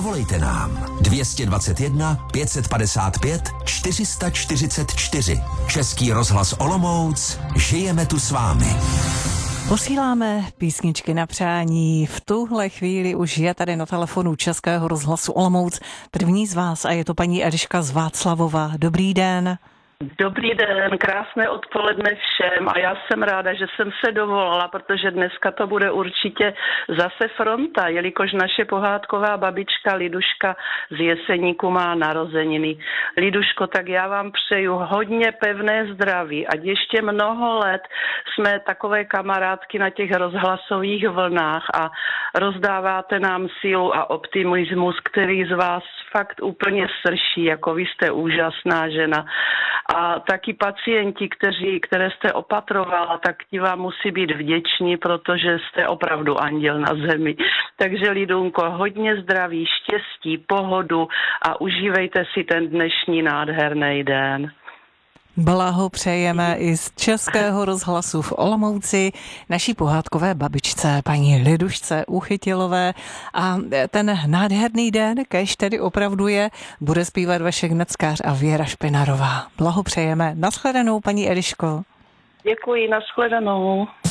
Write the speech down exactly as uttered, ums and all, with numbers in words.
Zavolejte nám dvě dvacet jedna pět set padesát pět čtyři sta čtyřicet čtyři. Český rozhlas Olomouc, žijeme tu s vámi. Posíláme písničky na přání. V tuhle chvíli už je tady na telefonu Českého rozhlasu Olomouc první z vás a je to paní Eliška z Václavova. Dobrý den. Dobrý den, krásné odpoledne všem a já jsem ráda, že jsem se dovolala, protože dneska to bude určitě zase fronta, jelikož naše pohádková babička Liduška z Jeseníku má narozeniny. Liduško, tak já vám přeju hodně pevné zdraví, ať ještě mnoho let jsme takové kamarádky na těch rozhlasových vlnách a rozdáváte nám sílu a optimismus, který z vás fakt úplně srší, jako vy jste úžasná žena. A taky pacienti, kteří, které jste opatrovala, tak ti vám musí být vděční, protože jste opravdu anděl na zemi. Takže Lidunko, hodně zdraví, štěstí, pohodu a užívejte si ten dnešní nádherný den. Blahopřejeme i z Českého rozhlasu v Olomouci naší pohádkové babičce, paní Lidušce Uchytilové. A ten nádherný den, kéž tedy opravdu je, bude zpívat Vašek Neckář a Věra Špinarová. Blahopřejeme. Nashledanou, paní Eliško. Děkuji, nashledanou.